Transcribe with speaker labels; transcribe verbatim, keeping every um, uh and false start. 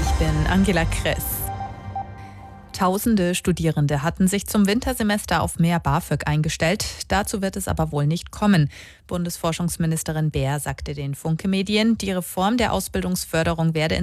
Speaker 1: Ich bin Angela Kress. Tausende Studierende hatten sich zum Wintersemester auf mehr BAföG eingestellt. Dazu wird es aber wohl nicht kommen. Bundesforschungsministerin Baer sagte den Funke Medien, die Reform der Ausbildungsförderung werde